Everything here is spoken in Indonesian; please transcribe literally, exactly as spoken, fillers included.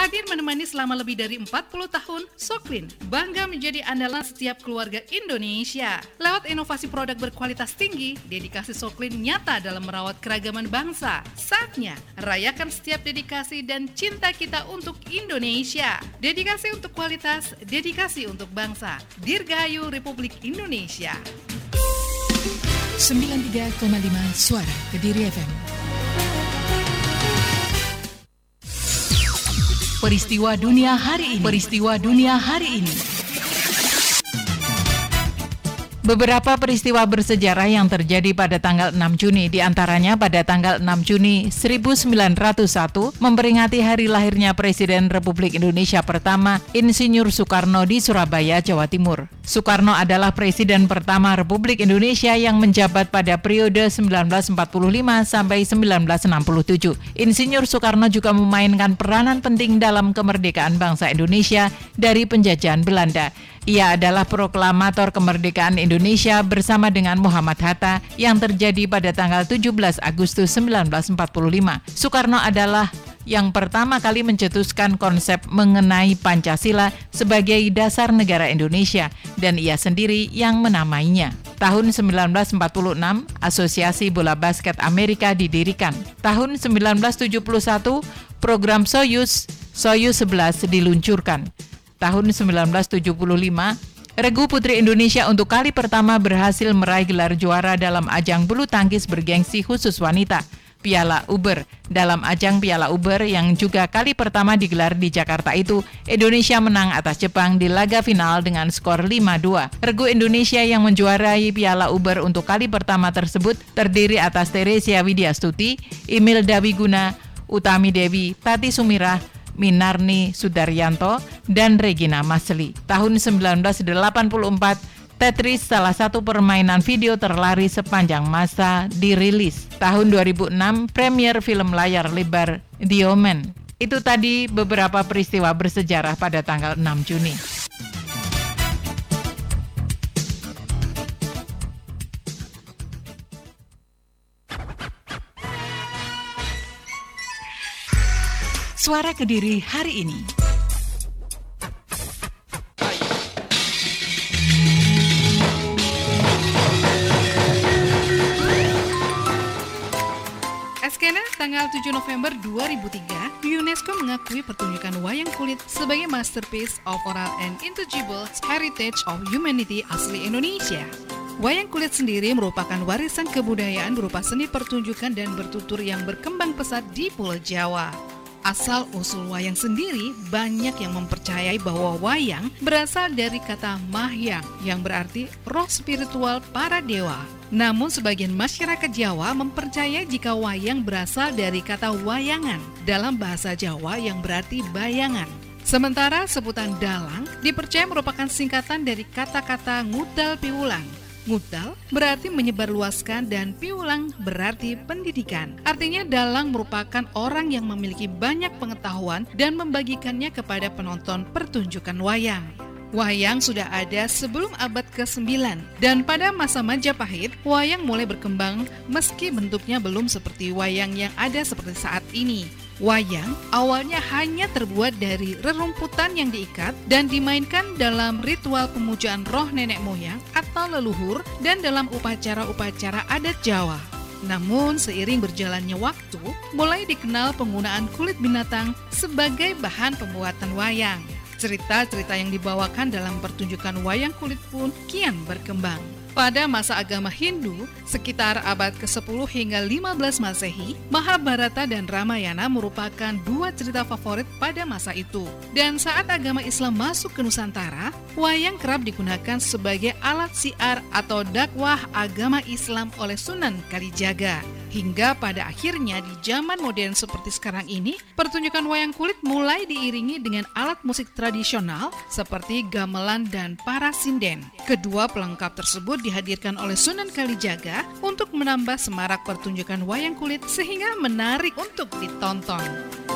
Hadir menemani selama lebih dari empat puluh tahun, Soklin bangga menjadi andalan setiap keluarga Indonesia. Lewat inovasi produk berkualitas tinggi, dedikasi Soklin nyata dalam merawat keragaman bangsa. Saatnya rayakan setiap dedikasi dan cinta kita untuk Indonesia. Dedikasi untuk kualitas, dedikasi untuk bangsa. Dirgahayu Republik Indonesia. sembilan puluh tiga koma lima Suara Kediri F M. Peristiwa dunia hari ini. Peristiwa dunia hari ini. Beberapa peristiwa bersejarah yang terjadi pada tanggal enam Juni, diantaranya pada tanggal enam Juni seribu sembilan ratus satu, memperingati hari lahirnya Presiden Republik Indonesia pertama, Insinyur Soekarno di Surabaya, Jawa Timur. Soekarno adalah Presiden pertama Republik Indonesia yang menjabat pada periode sembilan belas empat puluh lima sampai sembilan belas enam puluh tujuh. Insinyur Soekarno juga memainkan peranan penting dalam kemerdekaan bangsa Indonesia dari penjajahan Belanda. Ia adalah proklamator kemerdekaan Indonesia bersama dengan Muhammad Hatta yang terjadi pada tanggal tujuh belas Agustus sembilan belas empat puluh lima. Soekarno adalah yang pertama kali mencetuskan konsep mengenai Pancasila sebagai dasar negara Indonesia dan ia sendiri yang menamainya. Tahun sembilan belas empat puluh enam, Asosiasi Bola Basket Amerika didirikan. Tahun sembilan belas tujuh puluh satu, program Soyuz, Soyuz sebelas diluncurkan. Tahun sembilan belas tujuh puluh lima, regu putri Indonesia untuk kali pertama berhasil meraih gelar juara dalam ajang bulu tangkis bergengsi khusus wanita, Piala Uber. Dalam ajang Piala Uber yang juga kali pertama digelar di Jakarta itu, Indonesia menang atas Jepang di laga final dengan skor lima dua. Regu Indonesia yang menjuarai Piala Uber untuk kali pertama tersebut terdiri atas Teresia Widyastuti, Emil Dawiguna, Utami Dewi, Tati Sumirah, Minarni Sudaryanto, dan Regina Masli. Tahun sembilan belas delapan puluh empat, Tetris, salah satu permainan video terlari sepanjang masa, dirilis. Tahun dua ribu enam, premier film layar lebar The Omen. Itu tadi beberapa peristiwa bersejarah pada tanggal enam Juni. Suara Kediri hari ini. Eskena, tanggal tujuh November dua ribu tiga, UNESCO mengakui pertunjukan wayang kulit sebagai masterpiece of oral and intangible heritage of humanity asli Indonesia. Wayang kulit sendiri merupakan warisan kebudayaan berupa seni pertunjukan dan bertutur yang berkembang pesat di Pulau Jawa. Asal-usul wayang sendiri, banyak yang mempercayai bahwa wayang berasal dari kata mahyang yang berarti roh spiritual para dewa. Namun sebagian masyarakat Jawa mempercayai jika wayang berasal dari kata wayangan dalam bahasa Jawa yang berarti bayangan. Sementara sebutan dalang dipercaya merupakan singkatan dari kata-kata ngudal piwulang. Ngudal berarti menyebarluaskan dan piwulang berarti pendidikan. Artinya dalang merupakan orang yang memiliki banyak pengetahuan dan membagikannya kepada penonton pertunjukan wayang. Wayang sudah ada sebelum abad kesembilan dan pada masa Majapahit, wayang mulai berkembang meski bentuknya belum seperti wayang yang ada seperti saat ini. Wayang awalnya hanya terbuat dari rerumputan yang diikat dan dimainkan dalam ritual pemujaan roh nenek moyang atau leluhur dan dalam upacara-upacara adat Jawa. Namun seiring berjalannya waktu, mulai dikenal penggunaan kulit binatang sebagai bahan pembuatan wayang. Cerita-cerita yang dibawakan dalam pertunjukan wayang kulit pun kian berkembang. Pada masa agama Hindu, sekitar abad kesepuluh hingga lima belas Masehi, Mahabharata dan Ramayana merupakan dua cerita favorit pada masa itu. Dan saat agama Islam masuk ke Nusantara, wayang kerap digunakan sebagai alat syiar atau dakwah agama Islam oleh Sunan Kalijaga. Hingga pada akhirnya di zaman modern seperti sekarang ini, pertunjukan wayang kulit mulai diiringi dengan alat musik tradisional seperti gamelan dan parasinden. Kedua pelengkap tersebut dihadirkan oleh Sunan Kalijaga untuk menambah semarak pertunjukan wayang kulit sehingga menarik untuk ditonton.